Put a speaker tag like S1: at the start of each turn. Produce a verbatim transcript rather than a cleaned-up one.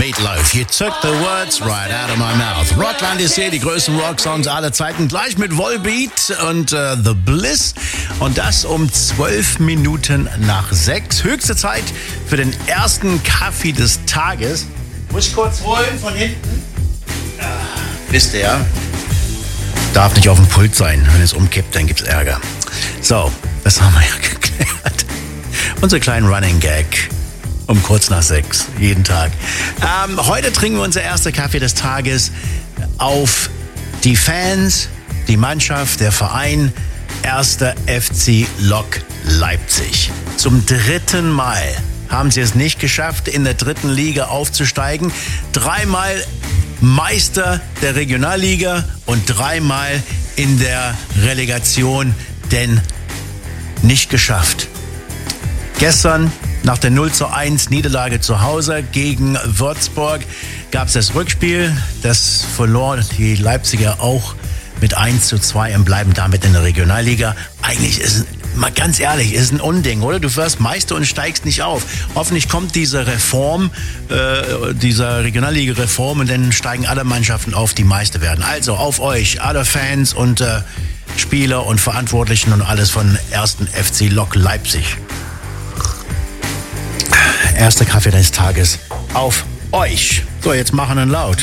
S1: Meatloaf, you took the words right out of my mouth. Rockland ist hier, die größten Rocksongs aller Zeiten, gleich mit Volbeat und äh, The Bliss. Und das um zwölf Minuten nach sechs. Höchste Zeit für den ersten Kaffee des Tages. Muss ich kurz holen von hinten? Ah, wisst ihr, darf nicht auf dem Pult sein. Wenn es umkippt, dann gibt's Ärger. So, das haben wir ja geklärt. Unser kleinen Running Gag. Um kurz nach sechs, jeden Tag. Ähm, heute trinken wir unser erster Kaffee des Tages auf die Fans, die Mannschaft, der Verein erster F C Lok Leipzig. Zum dritten Mal haben sie es nicht geschafft, in der dritten Liga aufzusteigen. Dreimal Meister der Regionalliga und dreimal in der Relegation, denn nicht geschafft. Gestern nach der null zu eins Niederlage zu Hause gegen Würzburg gab es das Rückspiel. Das verlor die Leipziger auch mit eins zu zwei und bleiben damit in der Regionalliga. Eigentlich ist es, mal ganz ehrlich, ist ein Unding, oder? Du wirst Meister und steigst nicht auf. Hoffentlich kommt diese Reform, äh, dieser Regionalliga-Reform und dann steigen alle Mannschaften auf, die Meister werden. Also auf euch, alle Fans und äh, Spieler und Verantwortlichen und alles von ersten F C Lok Leipzig. Erster Kaffee des Tages auf euch. So, jetzt machen wir laut.